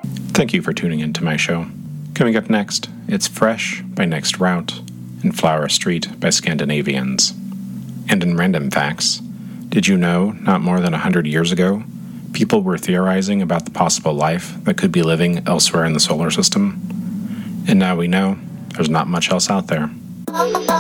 Thank you for tuning in to my show. Coming up next, it's Fresh by Next Route and Flower Street by Scandinavians. And in random facts, did you know not more than 100 years ago, people were theorizing about the possible life that could be living elsewhere in the solar system? And now we know there's not much else out there.